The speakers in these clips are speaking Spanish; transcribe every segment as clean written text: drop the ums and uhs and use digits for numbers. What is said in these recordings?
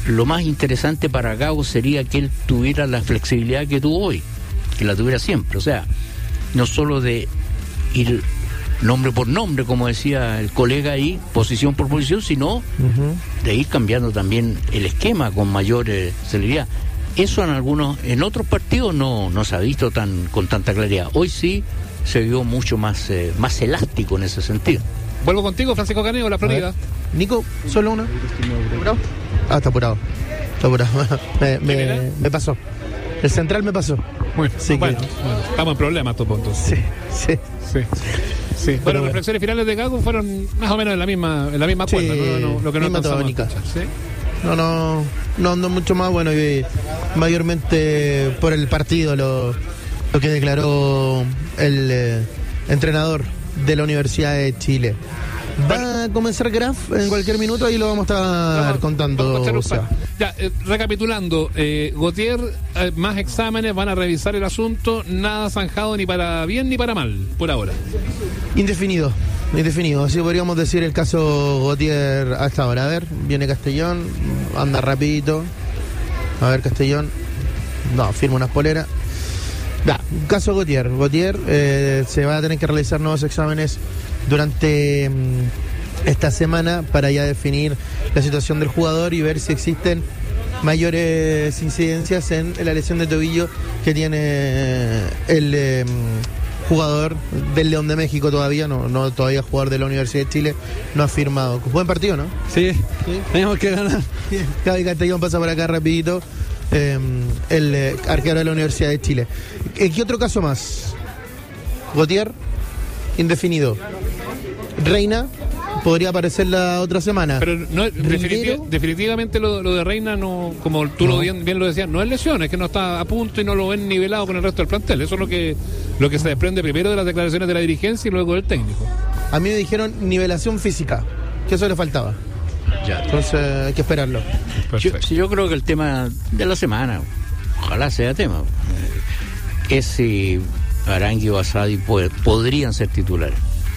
lo más interesante para Gago sería que él tuviera la flexibilidad que tuvo hoy, que la tuviera siempre, o sea, no solo de ir nombre por nombre, como decía el colega ahí, posición por posición, sino de ir cambiando también el esquema con mayor celeridad. Eso en otros partidos no se ha visto con tanta claridad. Hoy sí se vio mucho más elástico en ese sentido. Vuelvo contigo, Francisco Caneo, la Florida. Nico, solo una. ¿Apurado? Está apurado. Me pasó. El central me pasó. Bueno, estamos en problemas, tu punto. Sí. Bueno, las reflexiones finales de Gago fueron más o menos en la misma cuerda, ¿no? Lo que no alcanzamos a escuchar, ¿sí? No ando mucho más, bueno, y mayormente por el partido, lo que declaró el entrenador de la Universidad de Chile. Va a comenzar Graf en cualquier minuto, ahí lo vamos a estar contando. Recapitulando, Gautier, más exámenes, van a revisar el asunto, nada zanjado ni para bien ni para mal, por ahora. Indefinido, así podríamos decir el caso Gautier hasta ahora. A ver, viene Castellón, anda rapidito. A ver, Castellón, firma unas poleras. Caso Gautier, se va a tener que realizar nuevos exámenes durante esta semana para ya definir la situación del jugador y ver si existen mayores incidencias en la lesión de tobillo que tiene el jugador del León de México. Todavía no todavía jugador de la Universidad de Chile, no ha firmado. Buen partido, ¿no? Sí. Tenemos que ganar. Gaby Castellón pasa por acá rapidito, el arquero de la Universidad de Chile. ¿Qué otro caso más? Gautier, indefinido. Reina podría aparecer la otra semana. Pero definitivamente lo de Reina, no, como tú bien lo decías, no es lesión, es que no está a punto y no lo ven nivelado con el resto del plantel. Eso es lo que se desprende primero de las declaraciones de la dirigencia y luego del técnico. A mí me dijeron nivelación física, que eso le faltaba. Entonces hay que esperarlo. Yo creo que el tema de la semana, ojalá sea tema, es si Arangui o Asadi podrían ser titulares.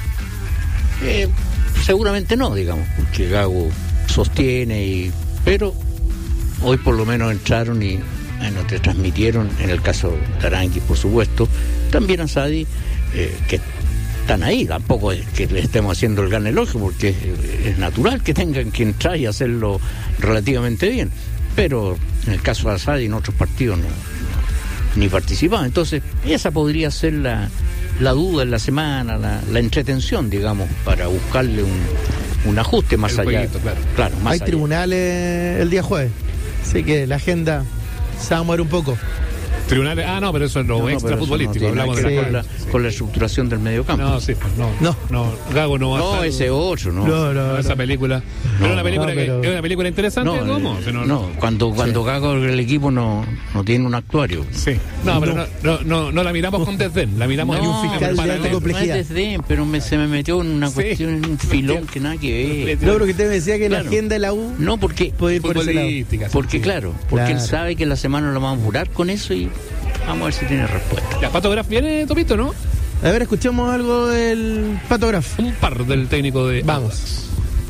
Seguramente no, digamos, porque Gago sostiene, pero hoy por lo menos entraron y te transmitieron, en el caso de Arangui, por supuesto, también a Sadi, que están ahí. Tampoco es que le estemos haciendo el gran elogio, porque es natural que tengan que entrar y hacerlo relativamente bien, pero en el caso de Sadi en otros partidos ni participaban. Entonces esa podría ser la duda en la semana, la entretención, digamos, para buscarle un ajuste más allá. Jueguito, claro, más allá. Hay tribunales el día jueves, así que la agenda se va a mover un poco. Tribunales, pero eso es lo extra futbolístico. Hablamos con la estructuración del mediocampo. Gago no va a estar. Ese 8, no. Esa película. Pero es una película interesante. Cuando Gago el equipo no tiene un actuario. Sí. No la miramos con desdén, la miramos en un fiscal de complejidad. No es desdén, pero se me metió en una cuestión, en un filón que nada que ver. No, pero que usted me decía que la agenda de la U. No, porque puede ir por ese lado. Porque él sabe que la semana lo vamos a apurar con eso y vamos a ver si tiene respuesta. Ya, Pato Graf viene, Topito, ¿no? A ver, escuchemos algo del Pato Graf. Un par del técnico de... Vamos.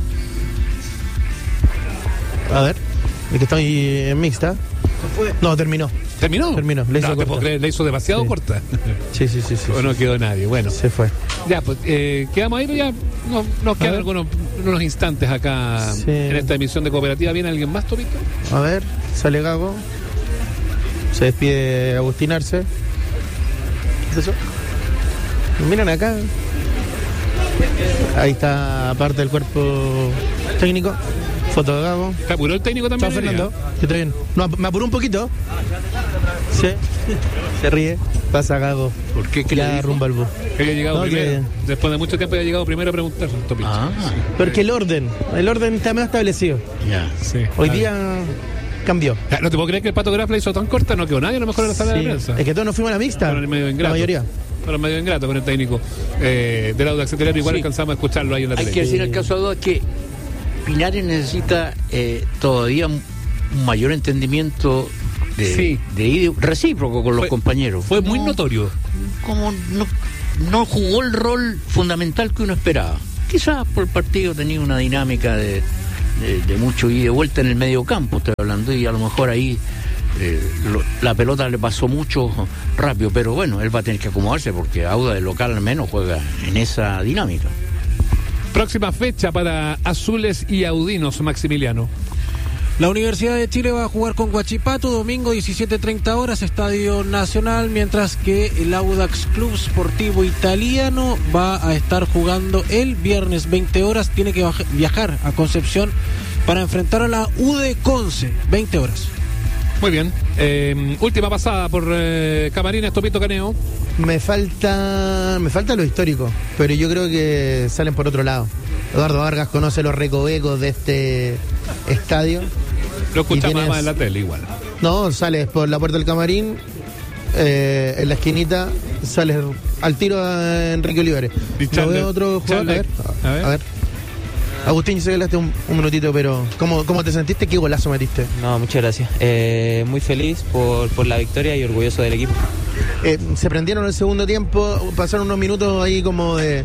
A ver, el que está ahí en mixta. No, terminó. ¿Terminó? Le hizo demasiado corta. Sí. No quedó nadie. Bueno. Se fue. Ya, pues quedamos ahí, pero ya nos quedan unos instantes acá en esta emisión de Cooperativa. ¿Viene alguien más, Topito? A ver, sale Gago. Se despide Agustín Arce. ¿Qué es eso? Miren acá. Ahí está parte del cuerpo técnico. Foto de Gago. ¿Te apuró el técnico también? Chao, Fernando. ¿Qué traen? No, me apuró un poquito. Sí. Se ríe. Pasa Gago. ¿Por qué? ¿Qué le rumba al bus? Había llegado primero. Después de mucho tiempo había llegado primero a preguntar. Porque el orden está medio establecido. Ya. Sí. Hoy día cambió. No te puedo creer que el Pato Graf la hizo tan corta, no quedó nadie a lo mejor en la sala de prensa. Es que todos nos fuimos a la mixta. La mayoría. Pero medio ingrato con el técnico del Audax Italiano. Igual alcanzamos a escucharlo ahí en la tele. Hay que decir el caso de duda que Pinares necesita todavía un mayor entendimiento de recíproco con los compañeros. Fue muy notorio. Como no jugó el rol fundamental que uno esperaba. Quizás por el partido tenía una dinámica de de mucho ida y de vuelta en el medio campo, estoy hablando, y a lo mejor ahí la pelota le pasó mucho rápido, pero bueno, él va a tener que acomodarse porque Auda de local al menos juega en esa dinámica. Próxima fecha para azules y audinos, Maximiliano. La Universidad de Chile va a jugar con Huachipato domingo 17:30 horas, Estadio Nacional, mientras que el Audax Club Sportivo Italiano va a estar jugando el viernes 20 horas, tiene que viajar a Concepción para enfrentar a la UD Conce, 20 horas. Muy bien. Última pasada por Camarines, Topito Caneo. Me falta lo histórico, pero yo creo que salen por otro lado. Eduardo Vargas conoce los recovecos de este estadio. Lo escuchamos más en la tele igual. No, sales por la puerta del camarín, en la esquinita, sales al tiro a Enrique Olivares. ¿No veo otro jugador? A ver. Agustín, sé que hablaste un minutito, pero ¿cómo te sentiste? ¿Qué golazo metiste? No, muchas gracias. Muy feliz por la victoria y orgulloso del equipo. Se prendieron el segundo tiempo, pasaron unos minutos ahí como de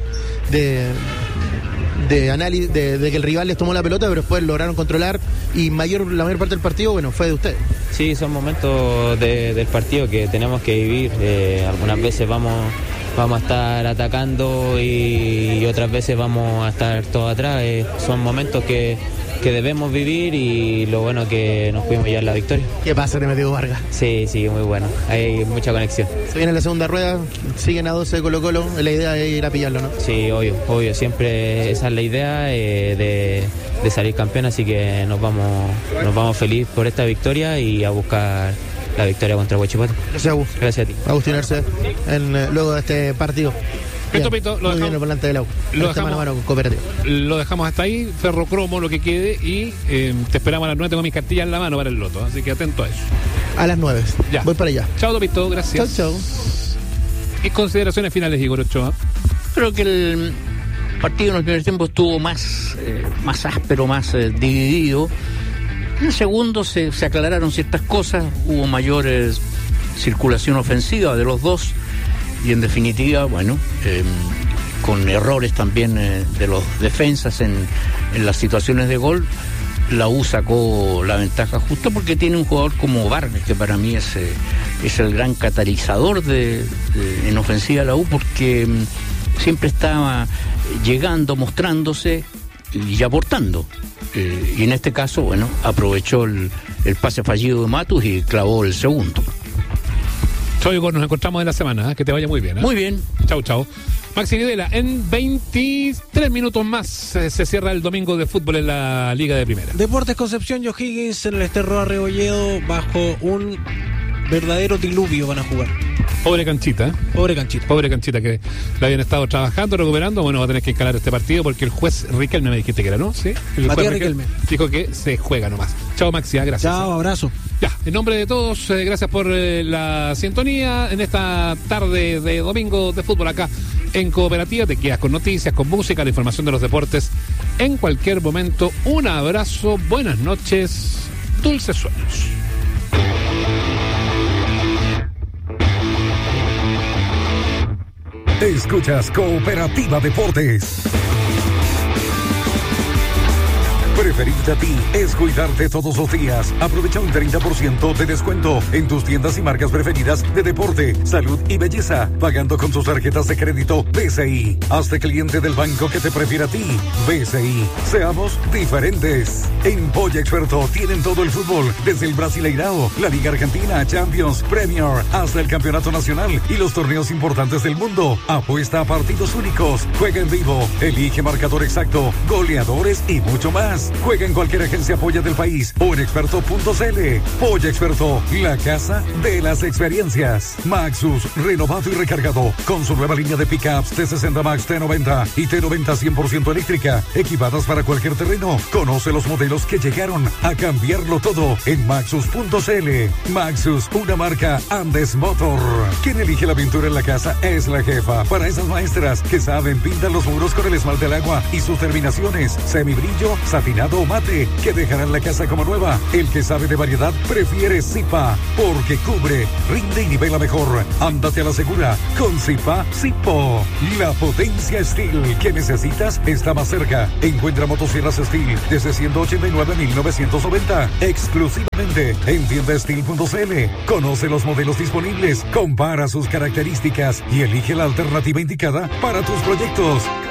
análisis, de que el rival les tomó la pelota, pero después lograron controlar y la mayor parte del partido, bueno, fue de ustedes. Sí, son momentos del partido que tenemos que vivir. Algunas veces vamos a estar atacando y otras veces vamos a estar todos atrás. Son momentos que debemos vivir y lo bueno que nos pudimos llevar la victoria. ¿Qué pasa, te metió Vargas? Sí, muy bueno. Hay mucha conexión. Se viene la segunda rueda, siguen a 12 de Colo-Colo, la idea es ir a pillarlo, ¿no? Sí, obvio. Siempre esa es la idea de salir campeón, así que nos vamos feliz por esta victoria y a buscar la victoria contra Huachipato. Gracias, Agus. Gracias a ti. Agustín Arce, luego de este partido. Pito, lo dejamos. Por delante del agua. Lo dejamos hasta ahí, ferrocromo, lo que quede, y te esperamos a las 9. Tengo mis cartillas en la mano para el loto, así que atento a eso. A las 9. Ya. Voy para allá. Chao, Topito, gracias. Chao. ¿Y consideraciones finales, Igor Ochoa? Creo que el partido en el primer tiempo estuvo más áspero, más dividido. En el segundo se aclararon ciertas cosas, hubo mayor circulación ofensiva de los dos. Y en definitiva, bueno, con errores también de los defensas en las situaciones de gol, la U sacó la ventaja justo porque tiene un jugador como Vargas, que para mí es el gran catalizador en ofensiva de la U, porque siempre estaba llegando, mostrándose y aportando. Y en este caso, bueno, aprovechó el pase fallido de Matus y clavó el segundo. Chau, Igor, nos encontramos en la semana, que te vaya muy bien. Muy bien. Chau. Maxi Videla, en 23 minutos más se cierra el domingo de fútbol en la Liga de Primera. Deportes Concepción y O'Higgins en el Esterro Arrebolledo bajo un verdadero diluvio van a jugar. Pobre canchita que la habían estado trabajando, recuperando. Bueno, va a tener que encarar este partido porque el juez Riquelme, me dijiste que era, ¿no? Sí. Matías Riquelme dijo que se juega nomás. Chao, Maxi, gracias. Chao, abrazo. Ya, en nombre de todos, gracias por la sintonía en esta tarde de domingo de fútbol acá en Cooperativa. Te quedas con noticias, con música, la información de los deportes en cualquier momento. Un abrazo, buenas noches, dulces sueños. Escuchas Cooperativa Deportes. Preferirte a ti es cuidarte todos los días. Aprovecha un 30% de descuento en tus tiendas y marcas preferidas de deporte, salud y belleza, pagando con tus tarjetas de crédito BCI. Hazte cliente del banco que te prefiera a ti. BCI. Seamos diferentes. En Polla Experto tienen todo el fútbol, desde el Brasileirao, la Liga Argentina, Champions, Premier, hasta el Campeonato Nacional y los torneos importantes del mundo. Apuesta a partidos únicos, juega en vivo, elige marcador exacto, goleadores y mucho más. Juega en cualquier agencia Polla del país o en experto.cl. Polla Experto, la casa de las experiencias. Maxus, renovado y recargado, con su nueva línea de pickups T60 Max, T90 y T90 100% eléctrica, equipadas para cualquier terreno. Conoce los modelos que llegaron a cambiarlo todo en Maxus.cl. Maxus, una marca Andes Motor. Quien elige la pintura en la casa es la jefa. Para esas maestras que saben, pintan los muros con el esmalte al agua y sus terminaciones, semibrillo, satín refinado o mate, que dejarán la casa como nueva. El que sabe de variedad prefiere Zipa, porque cubre, rinde y nivela mejor. Ándate a la segura con Zipa Zipo. La potencia Steel que necesitas está más cerca. Encuentra motosierras Steel desde 189,990 exclusivamente en tiendasteel.cl. Conoce los modelos disponibles, compara sus características y elige la alternativa indicada para tus proyectos.